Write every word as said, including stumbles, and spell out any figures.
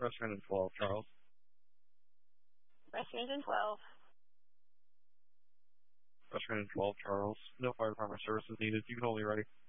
Restroom in twelve, Charles. Restroom in twelve. Restroom in twelve, Charles. No fire department services needed. You can hold me ready.